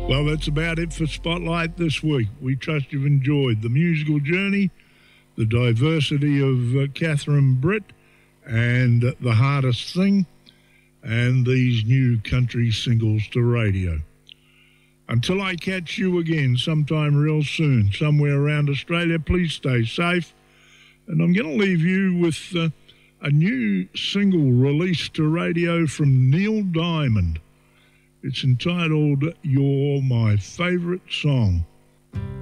Well, that's about it for Spotlight this week. We trust you've enjoyed the musical journey, the diversity of Catherine Britt, and The Hardest Thing, and these new country singles to radio. Until I catch you again sometime real soon, somewhere around Australia, please stay safe. And I'm going to leave you with a new single released to radio from Neil Diamond. It's entitled You're My Favorite Song.